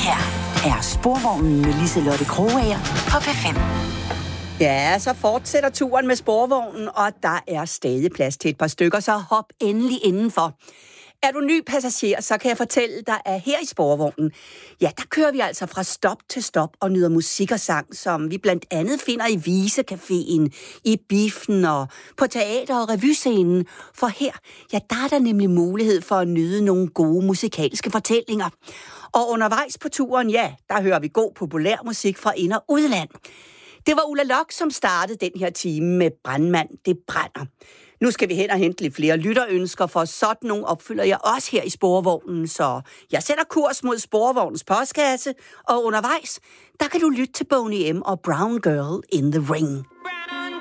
her er Sporvognen med Liselotte Krogager på P5. Ja, så fortsætter turen med Sporvognen, og der er stadig plads til et par stykker, så hop endelig indenfor. Er du ny passager, så kan jeg fortælle dig, at her i Sporvognen, ja, der kører vi altså fra stop til stop og nyder musik og sang, som vi blandt andet finder i Visecaféen, i Biffen og på teater- og revyscenen. For her, ja, der er der nemlig mulighed for at nyde nogle gode musikalske fortællinger. Og undervejs på turen, ja, der hører vi god populær musik fra ind- og udland. Det var Ulla Lok, som startede den her time med Brandmand, det brænder. Nu skal vi hen og hente lidt flere lytterønsker, for sådan nogle opfylder jeg også her i Sporvognen, så jeg sætter kurs mod Sporvognens postkasse, og undervejs, der kan du lytte til Boney M. og Brown Girl in the Ring.